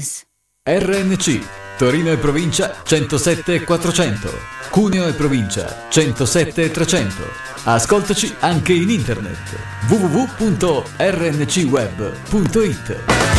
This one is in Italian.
Business. RNC, Torino e provincia 107 e 400, Cuneo e provincia 107 e 300. Ascoltaci anche in internet www.rncweb.it.